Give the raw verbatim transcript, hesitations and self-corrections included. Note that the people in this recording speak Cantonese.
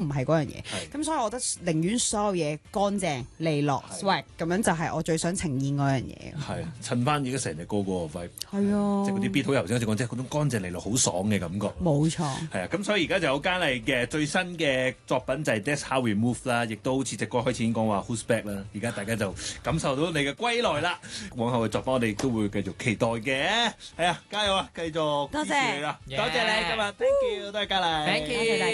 係嗰樣嘢。咁所以我覺得寧願所有嘢乾淨利落 swag 咁樣就係我最想呈現嗰樣嘢。 係襯翻而家成隻歌嗰個 vibe。 係啊， 即係嗰啲 beat 好油先，好似講即係嗰種乾淨利落好爽嘅感覺。 冇錯。 係啊，咁所以而家就有嘉麗嘅最新嘅作品就係 That's How We Move 啦，亦都好似隻歌開始已經講話 Who's Back 啦。而家大家就感受到你嘅歸來啦。往後嘅作品我哋都會繼續期待嘅。係啊，加油啊，繼續支持你啦！多謝你今日 ，thank you，多謝嘉麗， Thank you。